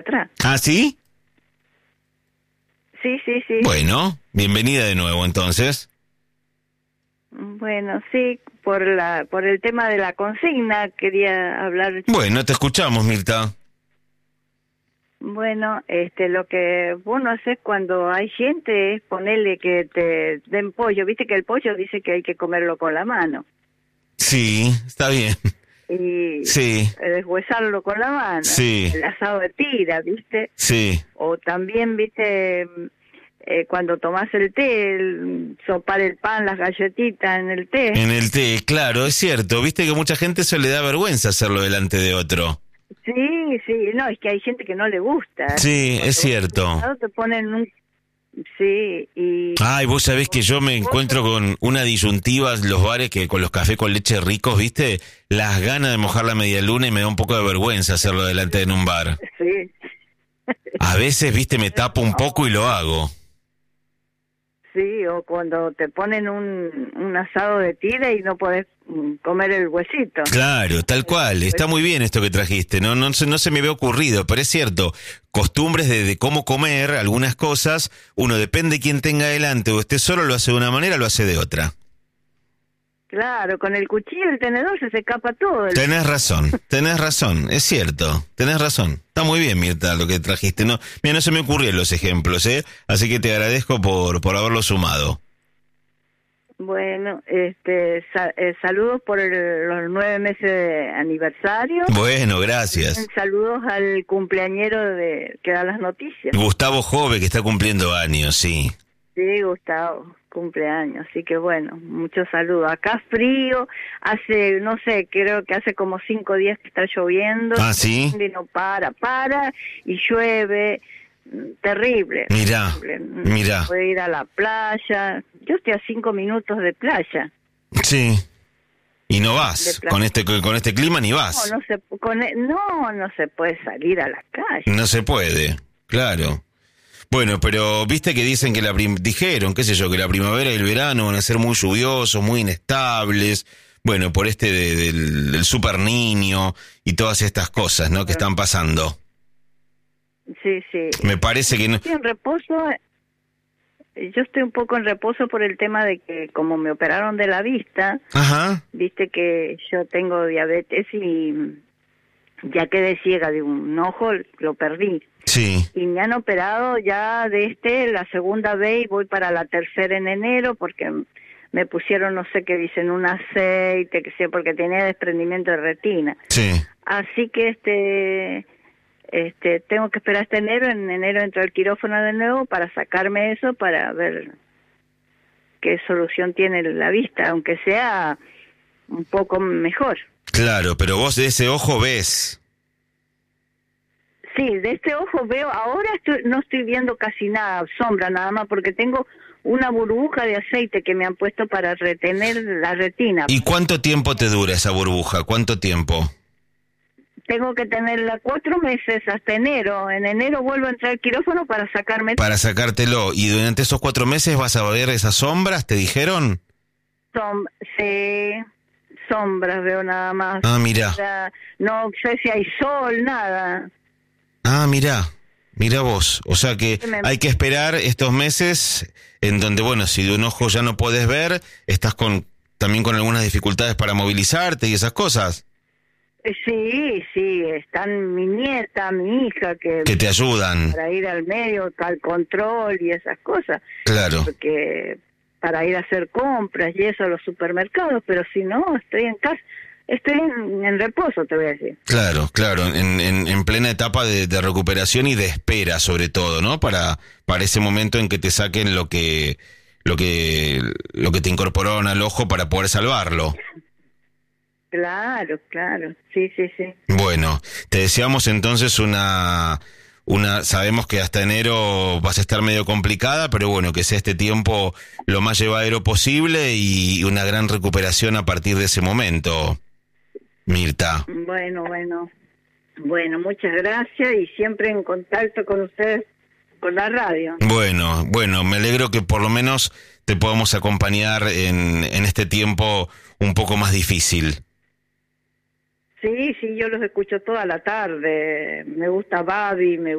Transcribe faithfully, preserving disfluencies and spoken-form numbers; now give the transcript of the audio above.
atrás. ¿Ah, sí? Sí, sí, sí. Bueno, bienvenida de nuevo entonces. Bueno, sí, por la por el tema de la consigna quería hablar. Bueno, te escuchamos, Mirta. Bueno, este, lo que vos no haces cuando hay gente es ponerle que te den pollo. Viste que el pollo dice que hay que comerlo con la mano. Sí, está bien. Y Sí. deshuesarlo con la mano. Sí. El asado de tira, ¿viste? Sí. O también, ¿viste? Eh, cuando tomás el té, el, sopar el pan, las galletitas en el té. En el té, claro, es cierto. Viste que mucha gente eso le da vergüenza hacerlo delante de otro. Sí, sí, no, es que hay gente que no le gusta. Sí, es cierto. Te ponen un... Sí, y... Ay, vos sabés que yo me encuentro con una disyuntiva en los bares que con los cafés con leche ricos, ¿viste? Las ganas de mojar la media luna y me da un poco de vergüenza hacerlo delante de un bar. Sí. A veces, ¿viste? Me tapo un poco y lo hago. Sí, o cuando te ponen un, un asado de tira y no podés comer el huesito. Claro, tal cual. Está muy bien esto que trajiste. No, no, no se me había ocurrido, pero es cierto. Costumbres de, de cómo comer algunas cosas, uno depende de quién tenga delante o esté solo, lo hace de una manera, lo hace de otra. Claro, con el cuchillo y el tenedor se se escapa todo. El... Tenés razón, tenés razón, es cierto, tenés razón. Está muy bien, Mirta, lo que trajiste. No, mira, no se me ocurrieron los ejemplos, ¿eh? Así que te agradezco por, por haberlo sumado. Bueno, este, sa- eh, saludos por el, los nueve meses de aniversario. Bueno, gracias. Saludos al cumpleañero de que da las noticias. Gustavo Jove, que está cumpliendo años, sí. Sí, Gustavo, cumpleaños, así que bueno, muchos saludos. Acá frío, hace, no sé, creo que hace como cinco días que está lloviendo. Ah, ¿sí? Y no para, para, y llueve, terrible. Mirá, terrible. mirá. Puede ir a la playa, yo estoy a cinco minutos de playa. Sí. Y no vas, con este con este clima ni vas. No, no se, con, no, no se puede salir a la calle. No se puede, claro. Bueno, pero viste que dicen que la prim- dijeron, qué sé yo, que la primavera y el verano van a ser muy lluviosos, muy inestables. Bueno, por este de, del, del super niño y todas estas cosas, ¿no? Que están pasando. Sí, sí. Me parece que no. Estoy en reposo. Yo estoy un poco en reposo por el tema de que como me operaron de la vista, Ajá. viste que yo tengo diabetes y ya quedé ciega de un ojo, lo perdí. Sí. Y me han operado ya de este, la segunda vez, y voy para la tercera en enero porque me pusieron, no sé qué dicen, un aceite, que sé, porque tenía desprendimiento de retina. Sí. Así que este... Este, tengo que esperar hasta enero, en enero entro al quirófano de nuevo para sacarme eso, para ver qué solución tiene la vista, aunque sea un poco mejor. Claro, pero vos de ese ojo ves. Sí, de este ojo veo, ahora estoy, no estoy viendo casi nada, sombra nada más, porque tengo una burbuja de aceite que me han puesto para retener la retina. ¿Y cuánto tiempo te dura esa burbuja? ¿Cuánto tiempo? Tengo que tenerla cuatro meses hasta enero. En enero vuelvo a entrar al quirófano para sacarme... Para sacártelo. ¿Y durante esos cuatro meses vas a ver esas sombras? ¿Te dijeron? Som sí, sombras veo nada más. Ah, mirá. O sea, no sé si hay sol, nada. Ah, mirá. Mirá vos. O sea que hay que esperar estos meses en donde, bueno, si de un ojo ya no puedes ver, estás con también con algunas dificultades para movilizarte y esas cosas. Sí, sí, están mi nieta, mi hija, que... Que te ayudan. Para ir al medio, al control y esas cosas. Claro. Porque para ir a hacer compras y eso a los supermercados, pero si no, estoy en casa, estoy en, en reposo, te voy a decir. Claro, claro, en, en, en plena etapa de, de recuperación y de espera, sobre todo, ¿no? Para, para ese momento en que te saquen lo que, lo que, lo que te incorporaron al ojo para poder salvarlo. Claro, claro, sí, sí, sí. Bueno, te deseamos entonces una, una, sabemos que hasta enero vas a estar medio complicada, pero bueno, que sea este tiempo lo más llevadero posible y una gran recuperación a partir de ese momento, Mirta. Bueno, bueno, bueno, muchas gracias y siempre en contacto con ustedes, con la radio. Bueno, bueno, me alegro que por lo menos te podamos acompañar en, en este tiempo un poco más difícil. Sí, sí, yo los escucho toda la tarde. Me gusta Babi, me